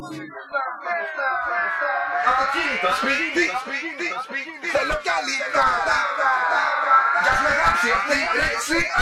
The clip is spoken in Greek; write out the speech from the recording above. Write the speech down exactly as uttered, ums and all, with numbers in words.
Αυτοκίνητο, σπίτι, σπίτι, θέλω κι άλλη κάρτα. Για να γράψει αυτή η λέξη.